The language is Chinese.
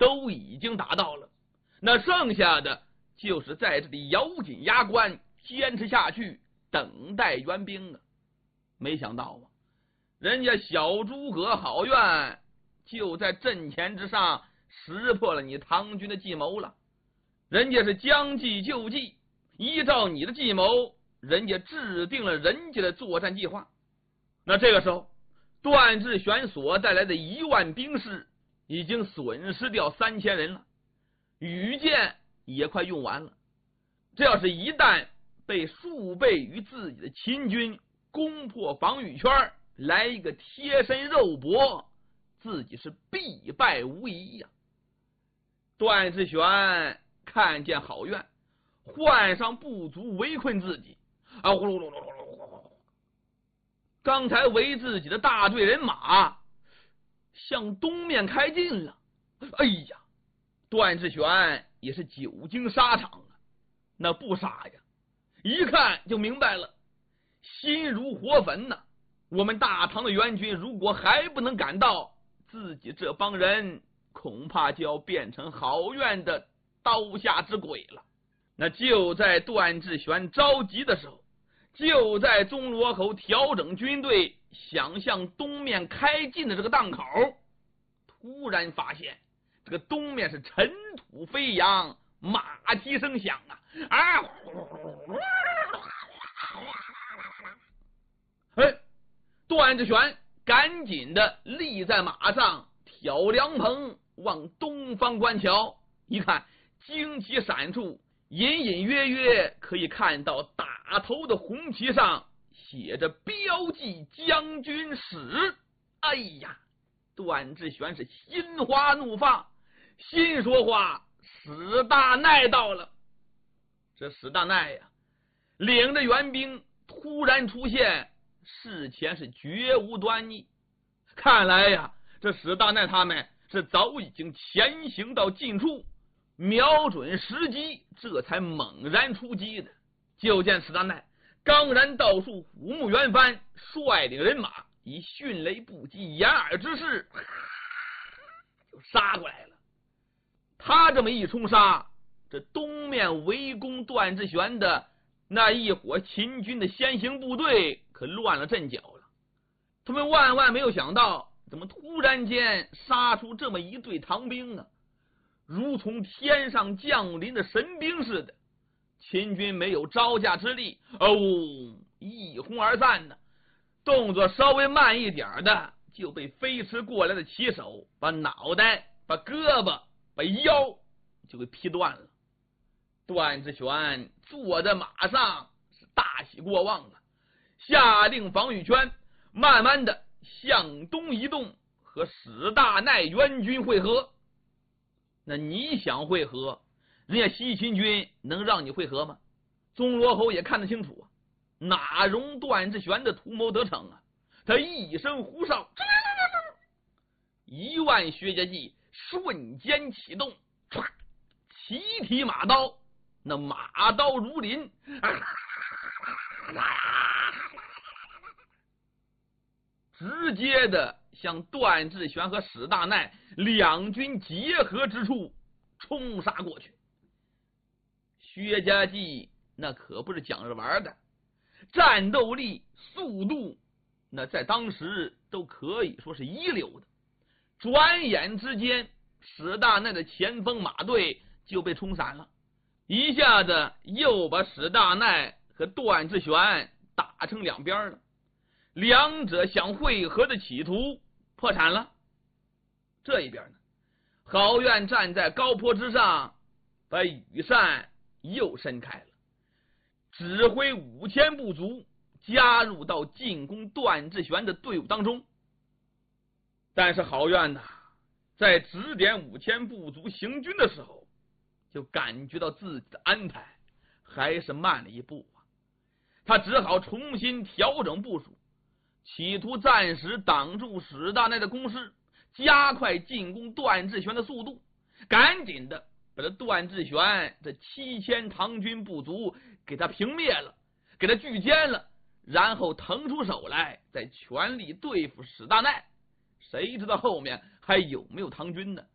都已经达到了，那剩下的就是在这里咬紧牙关坚持下去，等待援兵啊。没想到啊，人家小诸葛郝苑就在阵前之上识破了你唐军的计谋了。人家是将计就计，依照你的计谋，人家制定了人家的作战计划。那这个时候，段志玄所带来的1万兵士已经损失掉3000人了，羽箭也快用完了。这要是一旦被数倍于自己的秦军攻破防御圈，来一个贴身肉搏，自己是必败无疑呀。段志玄看见郝苑换上部族围困自己啊，呼噜噜噜噜噜，刚才围自己的大队人马向东面开进了。哎呀，段志玄也是久经沙场啊，那不傻呀，一看就明白了，心如火焚呐。我们大唐的援军如果还不能赶到，自己这帮人恐怕就要变成郝苑的刀下之鬼了。那就在段志玄着急的时候，就在钟罗侯调整军队想向东面开进的这个档口，突然发现这个东面是尘土飞扬，马蹄声响啊！段志玄赶紧的立在马上，挑凉棚往东方观瞧，一看旌旗闪处，隐隐约约可以看到打头的红旗上写着标记将军使。哎呀，段志玄是心花怒放，心说话，史大鼐到了。这史大鼐呀，领着援兵突然出现，事前是绝无端倪。看来呀，这史大鼐他们是早已经前行到近处，瞄准时机，这才猛然出击的。就见史大鼐刚然倒数，虎目圆帆，率领人马以迅雷不及掩耳之势就杀过来了。他这么一冲杀，这东面围攻段志玄的那一伙秦军的先行部队可乱了阵脚了。他们万万没有想到，怎么突然间杀出这么一队唐兵啊，如从天上降临的神兵似的。秦军没有招架之力，一哄而散呢。动作稍微慢一点的，就被飞驰过来的骑手把脑袋、把胳膊、把腰就给劈断了。段志玄坐在马上是大喜过望啊，下令防御圈慢慢的向东移动，和史大鼐援军会合。那你想会合，人家西秦军能让你会合吗？钟罗侯也看得清楚啊，哪容段志玄的图谋得逞啊！他一声呼哨，1万薛家骑瞬间启动，唰，齐提马刀，那马刀如林，直接的向段志玄和史大鼐两军结合之处冲杀过去。薛家骑那可不是讲着玩的，战斗力、速度，那在当时都可以说是一流的。转眼之间，史大鼐的前锋马队就被冲散了，一下子又把史大鼐和段志玄打成两边了，两者想会合的企图破产了。这一边呢，郝苑站在高坡之上，把羽扇又伸开了，指挥5000部族加入到进攻段志玄的队伍当中。但是郝苑呐，在指点5000部族行军的时候，就感觉到自己的安排还是慢了一步啊。他只好重新调整部署，企图暂时挡住史大鼐的攻势，加快进攻段志玄的速度，赶紧的把这段志玄这7000唐军部族给他平灭了，给他拒歼了，然后腾出手来再全力对付史大鼐。谁知道后面还有没有唐军呢？